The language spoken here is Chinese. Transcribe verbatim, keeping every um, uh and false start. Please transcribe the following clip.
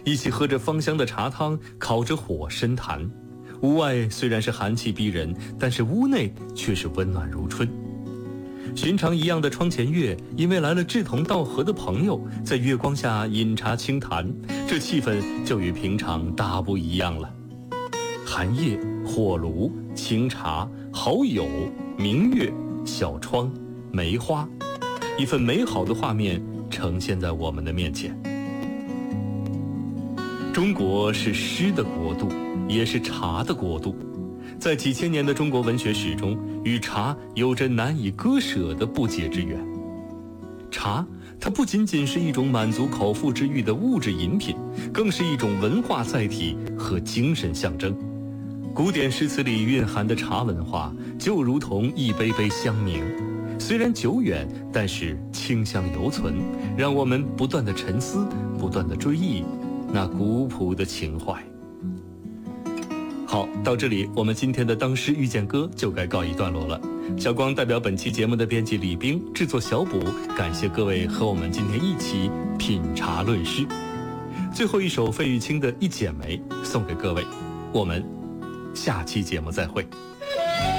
一起喝着芳香的茶汤，烤着火深谈。屋外虽然是寒气逼人，但是屋内却是温暖如春。寻常一样的窗前月，因为来了志同道合的朋友，在月光下饮茶轻谈，这气氛就与平常大不一样了。寒夜，火炉，清茶，好友，明月，小窗，梅花，一份美好的画面呈现在我们的面前。中国是诗的国度，也是茶的国度。在几千年的中国文学史中，与茶有着难以割舍的不解之缘。茶，它不仅仅是一种满足口腹之欲的物质饮品，更是一种文化载体和精神象征。古典诗词里蕴含的茶文化，就如同一杯杯香茗，虽然久远，但是清香犹存，让我们不断的沉思，不断的追忆那古朴的情怀。好，到这里我们今天的当诗遇见歌就该告一段落了。小光代表本期节目的编辑李冰，制作小补，感谢各位和我们今天一起品茶论诗。最后一首费玉清的《一剪梅》送给各位，我们下期节目再会。